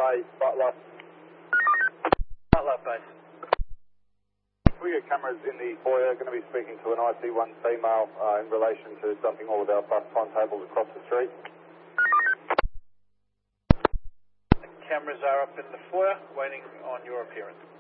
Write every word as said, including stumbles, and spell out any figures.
Bay, Butler. Butler base. We got cameras in the foyer, going to be speaking to an I C one female uh, in relation to dumping all of our bus timetables across the street. The cameras are up in the foyer, waiting on your appearance.